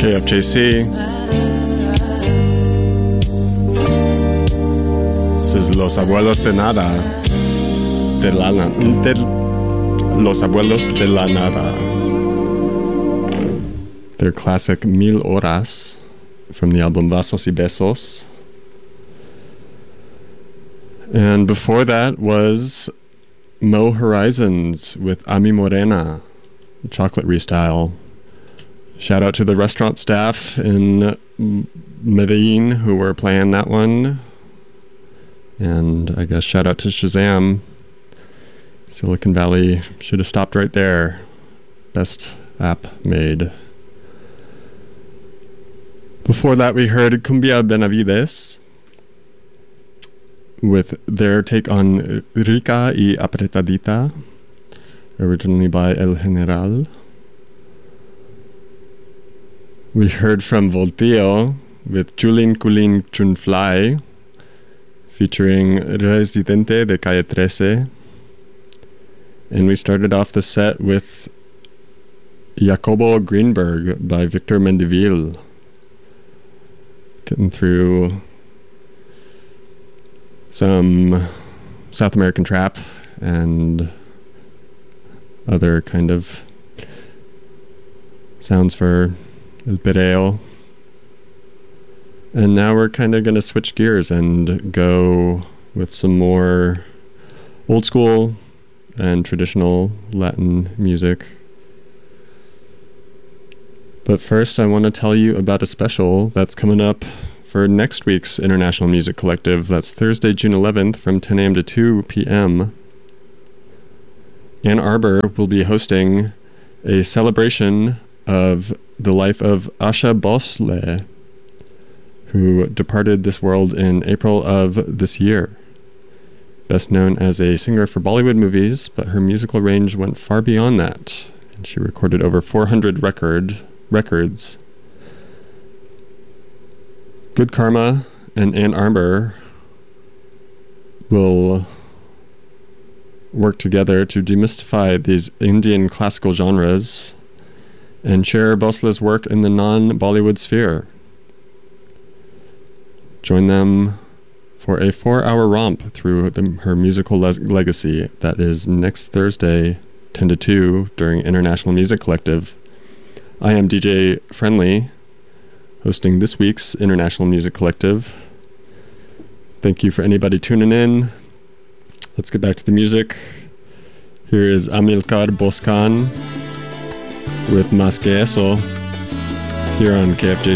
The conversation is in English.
KFJC. This is Los Abuelos de Nada. Los Abuelos de la Nada. Their classic Mil Horas from the album Vasos y Besos. And before that was Mo Horizons with Ami Morena, Chocolate Restyle. Shout out to the restaurant staff in Medellin who were playing that one. And I guess shout out to Shazam. Silicon Valley should have stopped right there. Best app made. Before that we heard Cumbia Benavides with their take on Rica y Apretadita, originally by El General. We heard from Voltio with Chulin Culin Chunfly, featuring Residente de Calle 13. And we started off the set with Jacobo Greenberg by Victor Mendeville. Getting through some South American trap and other kind of sounds for El Perreo. And now we're kind of going to switch gears and go with some more old school and traditional Latin music. But first I want to tell you about a special that's coming up for next week's International Music Collective. That's Thursday, June 11th from 10 a.m. to 2 p.m. Ann Arbor will be hosting a celebration of the life of Asha Bhosle, who departed this world in April of this year. Best known as a singer for Bollywood movies, but her musical range went far beyond that, and she recorded over 400 records. Good Karma and Ann Arbor will work together to demystify these Indian classical genres and share Bhosle's work in the non-Bollywood sphere. Join them for a 4-hour romp through her musical legacy. That is next Thursday, 10 to 2, during International Music Collective. I am DJ Friendly, hosting this week's International Music Collective. Thank you for anybody tuning in. Let's get back to the music. Here is Amilcar Boscan with Más Que Eso here on KFJC.